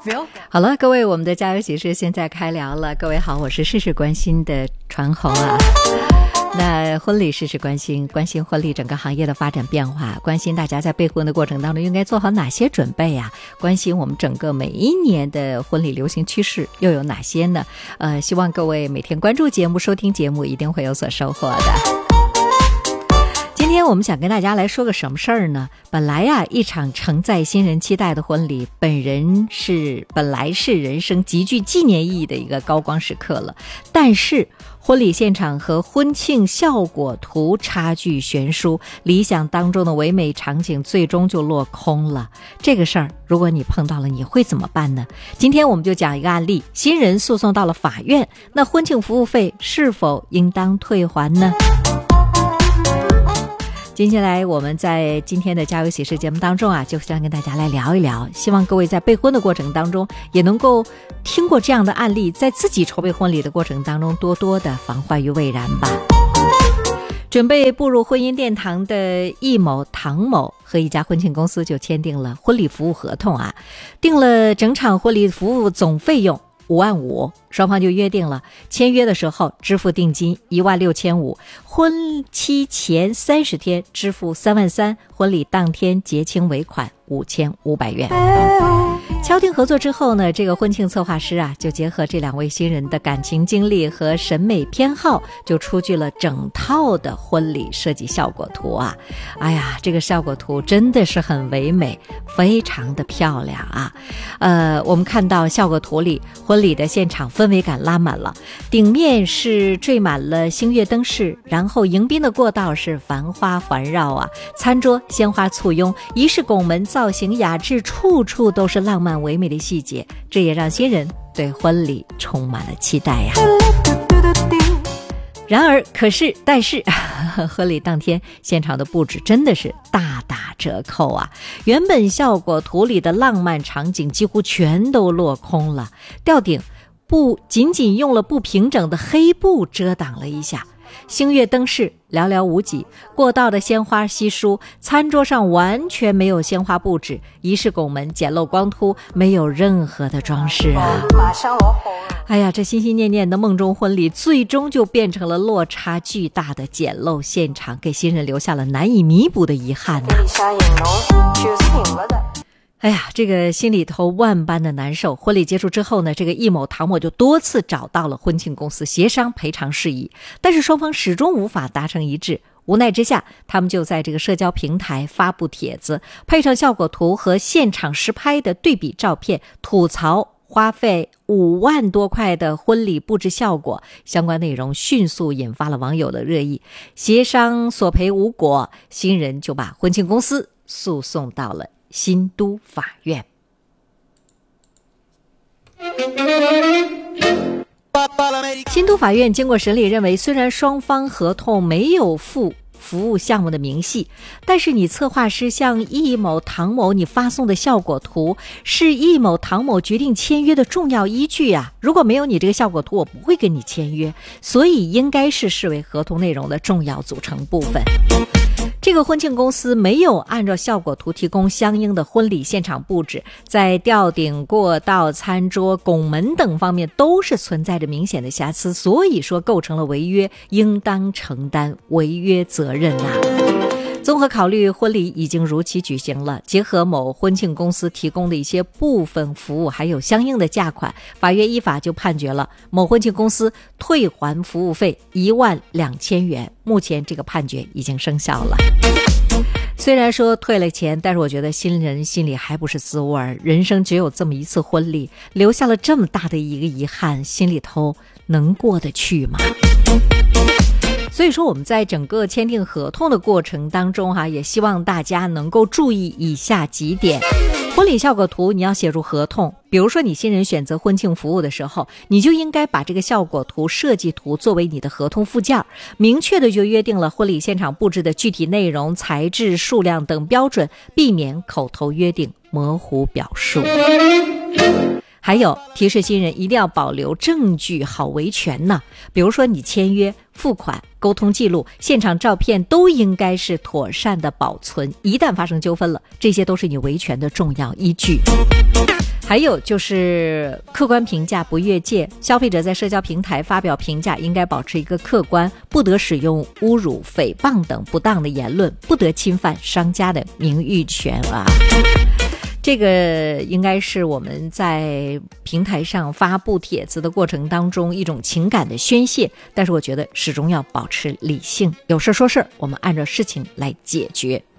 好了，各位，我们的家有喜事现在开聊了。各位好，我是事事关心的传红啊。那婚礼事事关心婚礼整个行业的发展变化，关心大家在备婚的过程当中应该做好哪些准备啊？关心我们整个每一年的婚礼流行趋势又有哪些呢？希望各位每天关注节目、收听节目，一定会有所收获的。今天我们想跟大家来说个什么事儿呢？本来呀，一场承载新人期待的婚礼，本来是人生极具纪念意义的一个高光时刻了，但是婚礼现场和婚庆效果图差距悬殊，理想当中的唯美场景最终就落空了。这个事儿，如果你碰到了，你会怎么办呢？今天我们就讲一个案例，新人诉讼到了法院，那婚庆服务费是否应当退还呢？接下来我们在今天的家有喜事节目当中啊，就想跟大家来聊一聊，希望各位在备婚的过程当中也能够听过这样的案例，在自己筹备婚礼的过程当中多多的防患于未然吧。准备步入婚姻殿堂的易某、唐某和一家婚庆公司就签订了婚礼服务合同啊，定了整场婚礼服务总费用5万5，双方就约定了，签约的时候支付定金16500，婚期前30天支付3万3，婚礼当天结清尾款5500元。敲定合作之后呢，这个婚庆策划师啊，就结合这两位新人的感情经历和审美偏好，就出具了整套的婚礼设计效果图啊。哎呀，这个效果图真的是很唯美，非常的漂亮啊。我们看到效果图里，婚礼的现场氛围感拉满了，顶面是缀满了星月灯饰，然后迎宾的过道是繁花环绕啊，餐桌鲜花簇拥，仪式拱门造型雅致，处处都是浪漫唯美的细节，这也让新人对婚礼充满了期待呀。然而但是婚礼当天现场的布置真的是大打折扣啊，原本效果图里的浪漫场景几乎全都落空了，吊顶仅仅用了不平整的黑布遮挡了一下，星月灯饰寥寥无几，过道的鲜花稀疏，餐桌上完全没有鲜花布置，仪式拱门简陋光秃，没有任何的装饰啊！哎呀，这心心念念的梦中婚礼，最终就变成了落差巨大的简陋现场，给新人留下了难以弥补的遗憾呐。哎呀，这个心里头万般的难受。婚礼结束之后呢，这个易某、唐某就多次找到了婚庆公司协商赔偿事宜，但是双方始终无法达成一致。无奈之下，他们就在这个社交平台发布帖子，配上效果图和现场实拍的对比照片，吐槽花费5万多块的婚礼布置效果，相关内容迅速引发了网友的热议。协商索赔无果，新人就把婚庆公司诉讼到了新都法院。新都法院经过审理认为，虽然双方合同没有附服务项目的明细，但是你策划师向易某、唐某你发送的效果图是易某、唐某决定签约的重要依据啊，如果没有你这个效果图，我不会跟你签约，所以应该是视为合同内容的重要组成部分。这个婚庆公司没有按照效果图提供相应的婚礼现场布置，在吊顶、过道、餐桌、拱门等方面都是存在着明显的瑕疵，所以说构成了违约，应当承担违约责任呐。综合考虑，婚礼已经如期举行了，结合某婚庆公司提供的一些部分服务还有相应的价款，法院依法就判决了某婚庆公司退还服务费12000元，目前这个判决已经生效了。虽然说退了钱，但是我觉得新人心里还不是滋味，人生只有这么一次婚礼，留下了这么大的一个遗憾，心里头能过得去吗？所以说我们在整个签订合同的过程当中也希望大家能够注意以下几点。婚礼效果图你要写入合同，比如说你新人选择婚庆服务的时候，你就应该把这个效果图、设计图作为你的合同附件，明确的就约定了婚礼现场布置的具体内容、材质、数量等标准，避免口头约定、模糊表述。还有提示新人一定要保留证据，好维权呢。比如说你签约、付款、沟通记录、现场照片都应该是妥善的保存，一旦发生纠纷了，这些都是你维权的重要依据。 还有就是客观评价不越界，消费者在社交平台发表评价应该保持一个客观，不得使用侮辱、诽谤等不当的言论，不得侵犯商家的名誉权啊。这个应该是我们在平台上发布帖子的过程当中一种情感的宣泄，但是我觉得始终要保持理性，有事说事，我们按照事情来解决。